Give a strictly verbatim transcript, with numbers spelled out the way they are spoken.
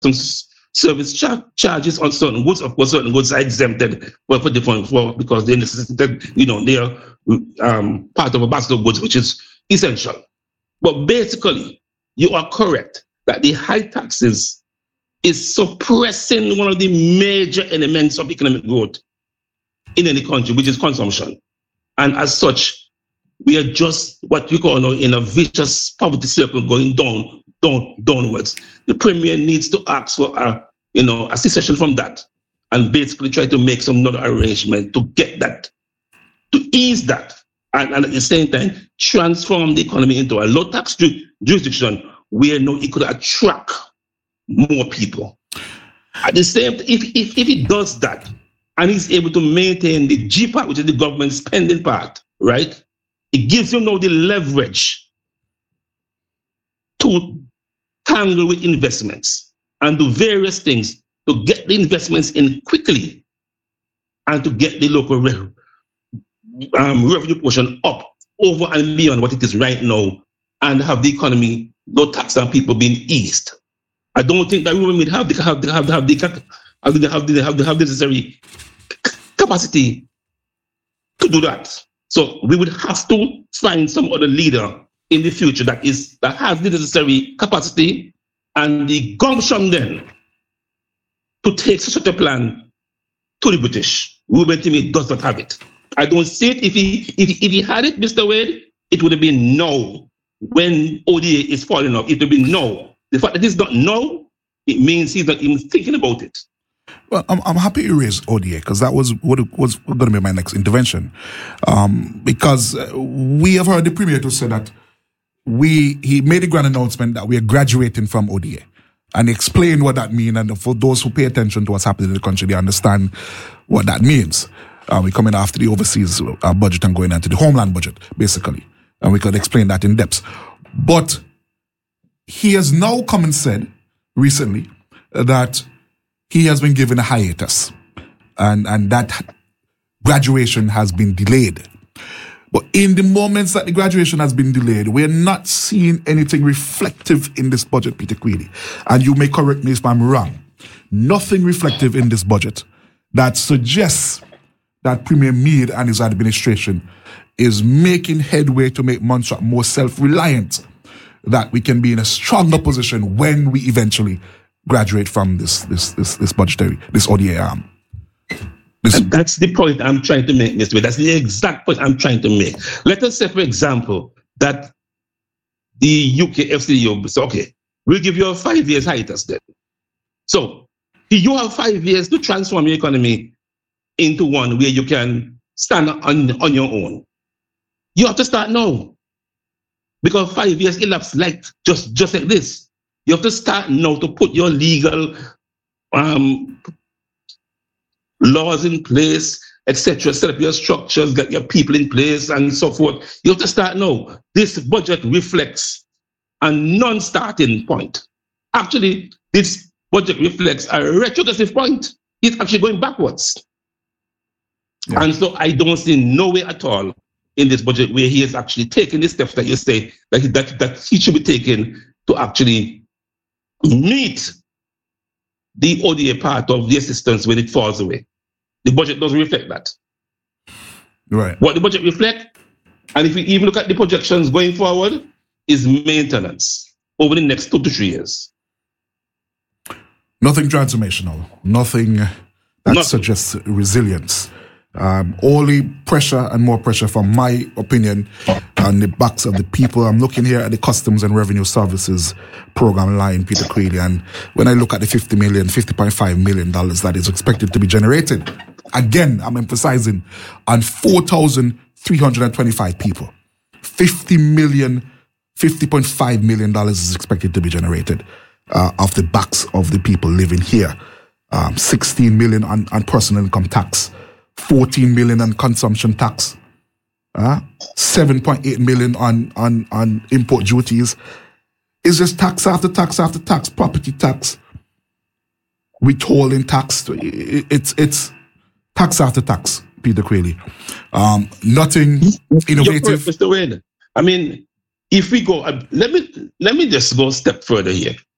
customs service char- charges on certain goods. Of course, certain goods are exempted for, for different for because they necessitate, you know, they are um, part of a basket of goods, which is essential. But basically, you are correct that the high taxes is suppressing one of the major elements of economic growth in any country, which is consumption. And as such, we are just what we call now in a vicious poverty circle going down, down, downwards. The Premier needs to ask for a, you know, a cessation from that and basically try to make some other arrangement to get that, to ease that, and, and at the same time, transform the economy into a low tax ju- jurisdiction where now it could attract more people. At the same time, if, if, if it does that, and he's able to maintain the G part, which is the government spending part, right? It gives you now the leverage to tangle with investments and do various things to get the investments in quickly and to get the local re- um, revenue portion up over and beyond what it is right now and have the economy, no tax on people being eased. I don't think that we would have the have the have the have the have the have the have the have the necessary capacity to do that. So we would have to find some other leader in the future that is that has the necessary capacity and the gumption then to take such a plan to the British. Ruben Timi does not have it. I don't see it. If he if he, if he had it, Mister Wade, it would have been no. When O D A is falling off, it would have been no. The fact that it's not no, it means he's not even thinking about it. Well, I'm, I'm happy you raised O D A because that was what was going to be my next intervention. Um, because we have heard the Premier to say that we he made a grand announcement that we are graduating from O D A. And he explained what that means. And for those who pay attention to what's happening in the country, they understand what that means. Uh, we're coming after the overseas uh, budget and going into the homeland budget, basically. And we could explain that in depth. But he has now come and said recently that he has been given a hiatus and, and that graduation has been delayed. But in the moments that the graduation has been delayed, we're not seeing anything reflective in this budget, Peter Queally. And you may correct me if I'm wrong. Nothing reflective in this budget that suggests that Premier Meade and his administration is making headway to make Montserrat more self-reliant, that we can be in a stronger position when we eventually graduate from this this this, this budgetary, this O D A arm. This and that's the point I'm trying to make, Mister Wade. That's the exact point I'm trying to make. Let us say, for example, that the U K F C U says, okay, we'll give you a five years hiatus then. So you have five years to transform your economy into one where you can stand on, on your own. You have to start now. Because five years elapsed like just, just like this. You have to start now to put your legal um, laws in place, et cetera, set up your structures, get your people in place, and so forth. You have to start now. This budget reflects a non-starting point. Actually, this budget reflects a retrogressive point. It's actually going backwards. Yeah. And so I don't see no way at all in this budget where he is actually taking the steps that you say that he, that, that he should be taking to actually meet the O D A part of the assistance when it falls away. The budget doesn't reflect that. Right. What the budget reflects, and if you even look at the projections going forward, is maintenance over the next two to three years. Nothing transformational. Nothing that Nothing. suggests resilience. Um, only pressure and more pressure, from my opinion, on the backs of the people. I'm looking here at the Customs and Revenue Services program line, Peter Queally, and when I look at the fifty million, fifty point five million dollars that is expected to be generated, again, I'm emphasizing on four thousand three hundred twenty-five people. fifty million, fifty point five million dollars is expected to be generated uh, off the backs of the people living here. Um, sixteen million on, on personal income tax. fourteen million on consumption tax, uh, seven point eight million on, on, on import duties. It's just tax after tax after tax, property tax, withholding tax. It's it's tax after tax, Peter Queally. Um, nothing innovative. Mister Wade, I mean, if we go, uh, let me let me just go a step further here.